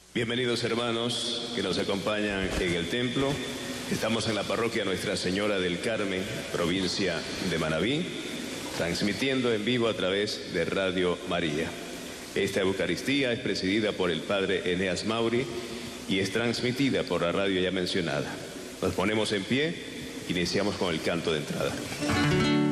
Bienvenidos hermanos que nos acompañan en el templo. Estamos en la parroquia Nuestra Señora del Carmen, provincia de Manabí, transmitiendo en vivo a través de Radio María. Esta Eucaristía es presidida por el Padre Eneas Mauri y es transmitida por la radio ya mencionada. Nos ponemos en pie, iniciamos con el canto de entrada.